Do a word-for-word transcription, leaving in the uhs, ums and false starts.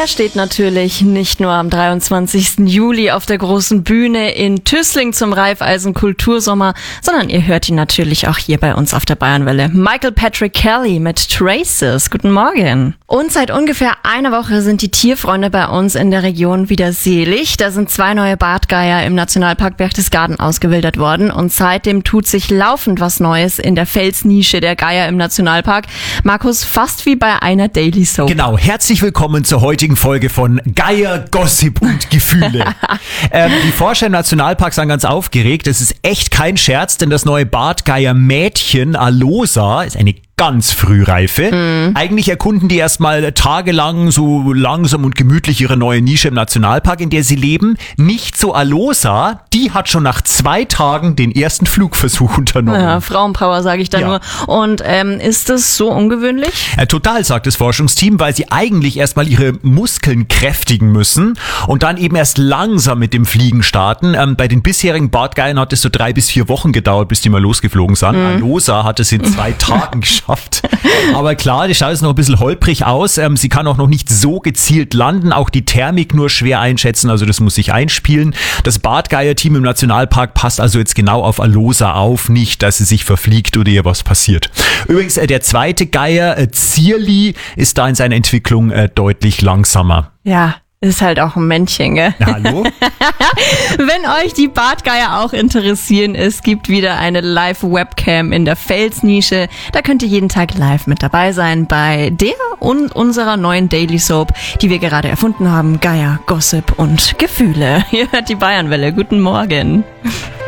Er steht natürlich nicht nur am dreiundzwanzigsten Juli auf der großen Bühne in Tüßling zum Raiffeisen Kultursommer, sondern ihr hört ihn natürlich auch hier bei uns auf der Bayernwelle. Michael Patrick Kelly mit Traces. Guten Morgen. Und seit ungefähr einer Woche sind die Tierfreunde bei uns in der Region wieder selig. Da sind zwei neue Bartgeier im Nationalpark Berchtesgaden ausgewildert worden und seitdem tut sich laufend was Neues in der Felsnische der Geier im Nationalpark. Markus, fast wie bei einer Daily Soap. Genau, herzlich willkommen zur heutigen Folge von Geier, Gossip und Gefühle. ähm, die Forscher im Nationalpark sind ganz aufgeregt. Das ist echt kein Scherz, denn das neue Bartgeier-Mädchen Alosa ist eine ganz frühreife. Mhm. Eigentlich erkunden die erstmal tagelang so langsam und gemütlich ihre neue Nische im Nationalpark, in der sie leben. Nicht so Alosa, die hat schon nach zwei Tagen den ersten Flugversuch unternommen. Ja, Frauenpower, sage ich da ja. nur. Und ähm, ist das so ungewöhnlich? Äh, total, sagt das Forschungsteam, weil sie eigentlich erstmal ihre Muskeln kräftigen müssen und dann eben erst langsam mit dem Fliegen starten. Ähm, bei den bisherigen Bartgeiern hat es so drei bis vier Wochen gedauert, bis die mal losgeflogen sind. Mhm. Alosa hat es in zwei Tagen geschafft. Aber klar, die schaut jetzt noch ein bisschen holprig aus. Ähm, sie kann auch noch nicht so gezielt landen, auch die Thermik nur schwer einschätzen, also das muss sich einspielen. Das Bartgeier-Team im Nationalpark passt also jetzt genau auf Alosa auf, nicht, dass sie sich verfliegt oder ihr was passiert. Übrigens, äh, der zweite Geier, äh, Zierli, ist da in seiner Entwicklung äh, deutlich langsamer. Ja. Ist halt auch ein Männchen, gell? Ja, hallo? Wenn euch die Bartgeier auch interessieren, es gibt wieder eine Live-Webcam in der Felsnische. Da könnt ihr jeden Tag live mit dabei sein bei der und unserer neuen Daily Soap, die wir gerade erfunden haben. Geier, Gossip und Gefühle. Ihr hört die Bayernwelle. Guten Morgen.